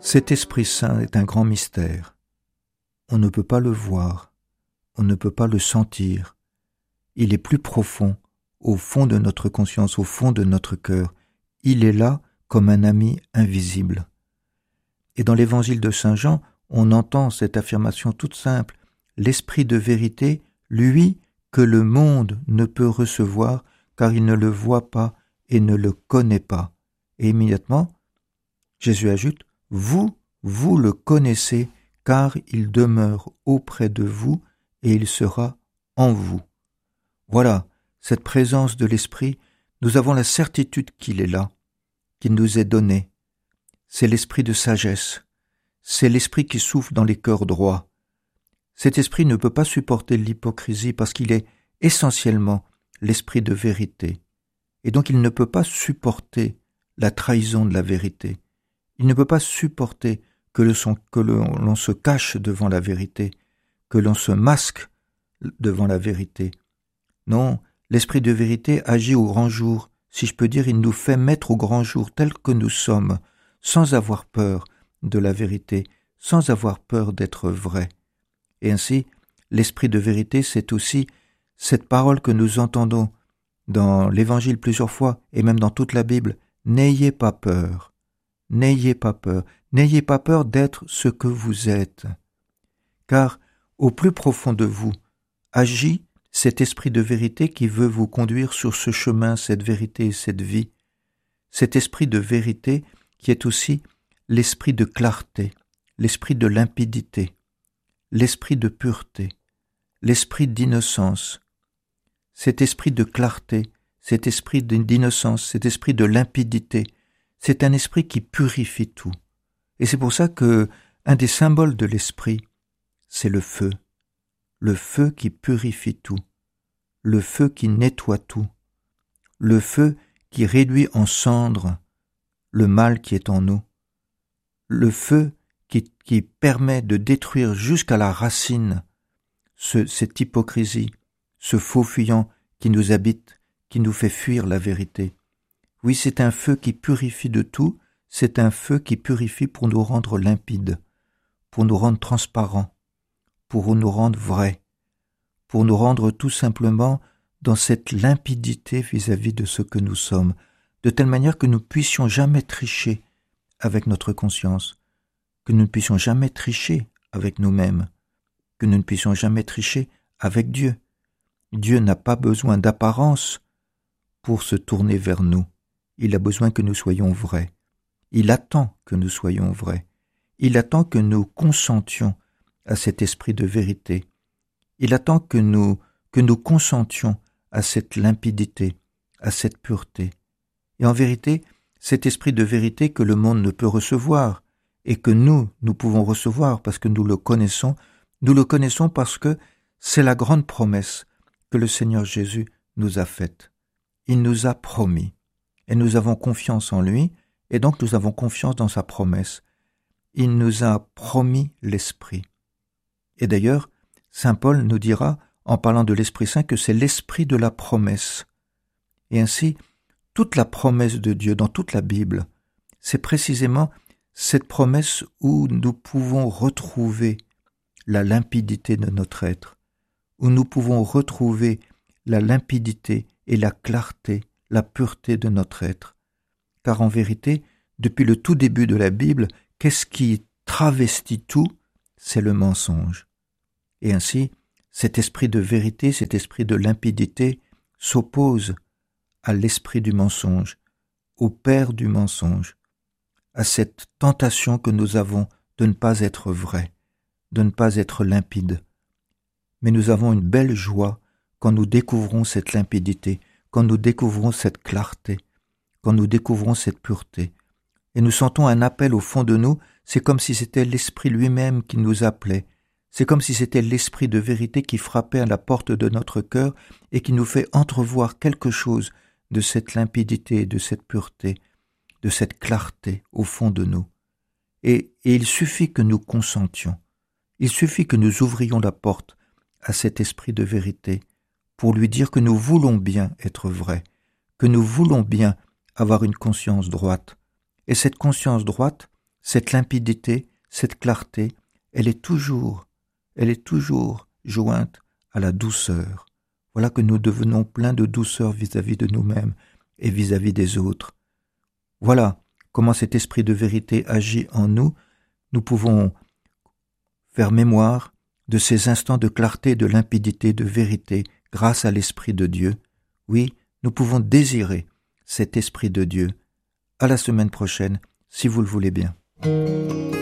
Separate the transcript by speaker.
Speaker 1: Cet Esprit Saint est un grand mystère. On ne peut pas le voir, on ne peut pas le sentir. Il est plus profond, au fond de notre conscience, au fond de notre cœur. Il est là comme un ami invisible. Et dans l'évangile de Saint Jean, on entend cette affirmation toute simple. L'Esprit de vérité, lui, que le monde ne peut recevoir, car il ne le voit pas et ne le connaît pas. Et immédiatement, Jésus ajoute, vous le connaissez, car il demeure auprès de vous et il sera en vous. Voilà, cette présence de l'Esprit, nous avons la certitude qu'il est là, qu'il nous est donné. C'est l'Esprit de sagesse, c'est l'Esprit qui souffle dans les cœurs droits. Cet Esprit ne peut pas supporter l'hypocrisie parce qu'il est essentiellement l'Esprit de vérité. Et donc il ne peut pas supporter la trahison de la vérité. Il ne peut pas supporter que l'on se cache devant la vérité, que l'on se masque devant la vérité. Non, l'Esprit de vérité agit au grand jour. Si je peux dire, il nous fait mettre au grand jour tel que nous sommes, sans avoir peur de la vérité, sans avoir peur d'être vrai. Et ainsi, l'Esprit de vérité, c'est aussi cette parole que nous entendons dans l'Évangile plusieurs fois, et même dans toute la Bible. N'ayez pas peur. N'ayez pas peur. N'ayez pas peur d'être ce que vous êtes. Car, au plus profond de vous, agit cet esprit de vérité qui veut vous conduire sur ce chemin, cette vérité et cette vie. Cet esprit de vérité qui est aussi l'esprit de clarté, l'esprit de limpidité, l'esprit de pureté, l'esprit d'innocence. Cet esprit de clarté, cet esprit d'innocence, cet esprit de limpidité, c'est un esprit qui purifie tout. Et c'est pour ça que un des symboles de l'esprit, c'est le feu qui purifie tout, le feu qui nettoie tout, le feu qui réduit en cendres le mal qui est en nous, le feu qui permet de détruire jusqu'à la racine cette hypocrisie, ce faux fuyant qui nous habite, qui nous fait fuir la vérité. Oui, c'est un feu qui purifie de tout, c'est un feu qui purifie pour nous rendre limpides, pour nous rendre transparents, pour nous rendre vrais, pour nous rendre tout simplement dans cette limpidité vis-à-vis de ce que nous sommes, de telle manière que nous ne puissions jamais tricher avec notre conscience, que nous ne puissions jamais tricher avec nous-mêmes, que nous ne puissions jamais tricher avec Dieu. Dieu n'a pas besoin d'apparence pour se tourner vers nous. Il a besoin que nous soyons vrais. Il attend que nous soyons vrais. Il attend que nous consentions à cet esprit de vérité. Il attend que nous consentions à cette limpidité, à cette pureté. Et en vérité, cet esprit de vérité que le monde ne peut recevoir et que nous pouvons recevoir parce que nous le connaissons parce que c'est la grande promesse que le Seigneur Jésus nous a faite. Il nous a promis. Et nous avons confiance en lui, et donc nous avons confiance dans sa promesse. Il nous a promis l'Esprit. Et d'ailleurs, saint Paul nous dira, en parlant de l'Esprit Saint, que c'est l'Esprit de la promesse. Et ainsi, toute la promesse de Dieu dans toute la Bible, c'est précisément cette promesse où nous pouvons retrouver la limpidité de notre être, où nous pouvons retrouver la limpidité et la clarté, la pureté de notre être. Car en vérité, depuis le tout début de la Bible, qu'est-ce qui travestit tout? C'est le mensonge. Et ainsi, cet esprit de vérité, cet esprit de limpidité s'oppose à l'esprit du mensonge, au père du mensonge, à cette tentation que nous avons de ne pas être vrai, de ne pas être limpide. Mais nous avons une belle joie quand nous découvrons cette limpidité, quand nous découvrons cette clarté, quand nous découvrons cette pureté. Et nous sentons un appel au fond de nous, c'est comme si c'était l'Esprit lui-même qui nous appelait. C'est comme si c'était l'Esprit de vérité qui frappait à la porte de notre cœur et qui nous fait entrevoir quelque chose de cette limpidité, de cette pureté, de cette clarté au fond de nous. Et il suffit que nous consentions, il suffit que nous ouvrions la porte à cet Esprit de vérité pour lui dire que nous voulons bien être vrais, que nous voulons bien avoir une conscience droite. Et cette conscience droite, cette limpidité, cette clarté, elle est toujours jointe à la douceur. Voilà que nous devenons pleins de douceur vis-à-vis de nous-mêmes et vis-à-vis des autres. Voilà comment cet esprit de vérité agit en nous. Nous pouvons faire mémoire de ces instants de clarté, de limpidité, de vérité, grâce à l'Esprit de Dieu. Oui, nous pouvons désirer cet Esprit de Dieu. À la semaine prochaine, si vous le voulez bien.